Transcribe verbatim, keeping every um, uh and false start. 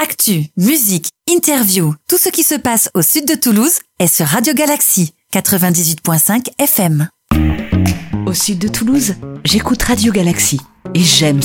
Actu, musique, interview, tout ce qui se passe au sud de Toulouse est sur Radio Galaxy, quatre-vingt-dix-huit virgule cinq F M. Au sud de Toulouse, j'écoute Radio Galaxy et j'aime